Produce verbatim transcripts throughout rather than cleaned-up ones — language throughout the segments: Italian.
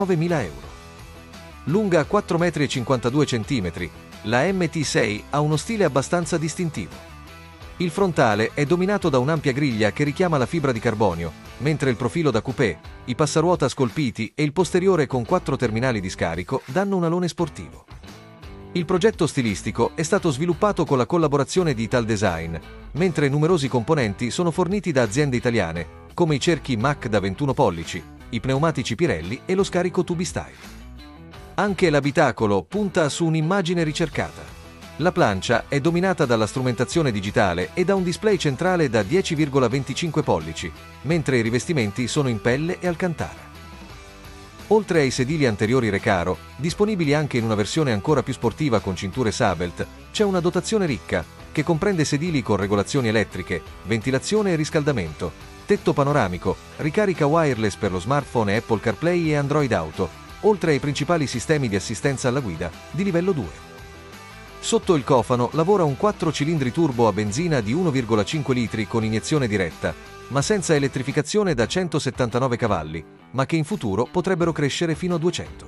novemila euro. Lunga quattro virgola cinquantadue centimetri, la M T sei ha uno stile abbastanza distintivo. Il frontale è dominato da un'ampia griglia che richiama la fibra di carbonio, mentre il profilo da coupé, i passaruota scolpiti e il posteriore con quattro terminali di scarico danno un alone sportivo. Il progetto stilistico è stato sviluppato con la collaborazione di Italdesign, mentre numerosi componenti sono forniti da aziende italiane, come i cerchi M A C da ventuno pollici, i pneumatici Pirelli e lo scarico Tubistyle. Anche l'abitacolo punta su un'immagine ricercata. La plancia è dominata dalla strumentazione digitale e da un display centrale da dieci virgola venticinque pollici, mentre i rivestimenti sono in pelle e alcantara. Oltre ai sedili anteriori Recaro, disponibili anche in una versione ancora più sportiva con cinture Sabelt, c'è una dotazione ricca, che comprende sedili con regolazioni elettriche, ventilazione e riscaldamento, tetto panoramico, ricarica wireless per lo smartphone Apple CarPlay e Android Auto, oltre ai principali sistemi di assistenza alla guida, di livello due. Sotto il cofano lavora un quattro cilindri turbo a benzina di uno virgola cinque litri con iniezione diretta, ma senza elettrificazione da centosettantanove cavalli, ma che in futuro potrebbero crescere fino a duecento.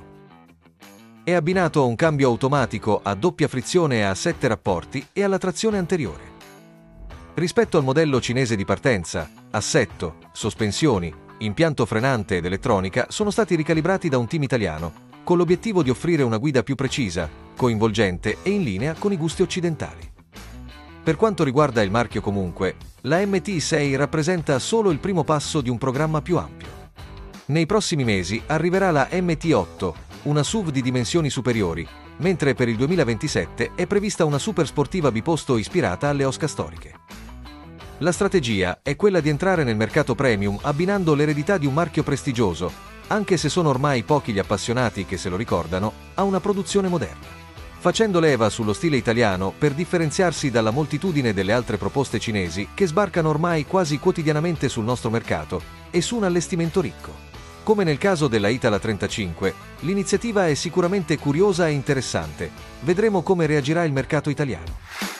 È abbinato a un cambio automatico a doppia frizione a sette rapporti e alla trazione anteriore. Rispetto al modello cinese di partenza, assetto, sospensioni, impianto frenante ed elettronica sono stati ricalibrati da un team italiano, con l'obiettivo di offrire una guida più precisa, coinvolgente e in linea con i gusti occidentali. Per quanto riguarda il marchio comunque, la M T sei rappresenta solo il primo passo di un programma più ampio. Nei prossimi mesi arriverà la M T otto, una S U V di dimensioni superiori, mentre per il duemilaventisette è prevista una super sportiva biposto ispirata alle Oscar storiche. La strategia è quella di entrare nel mercato premium abbinando l'eredità di un marchio prestigioso, anche se sono ormai pochi gli appassionati che se lo ricordano, a una produzione moderna. Facendo leva sullo stile italiano per differenziarsi dalla moltitudine delle altre proposte cinesi che sbarcano ormai quasi quotidianamente sul nostro mercato e su un allestimento ricco. Come nel caso della Itala trentacinque, l'iniziativa è sicuramente curiosa e interessante. Vedremo come reagirà il mercato italiano.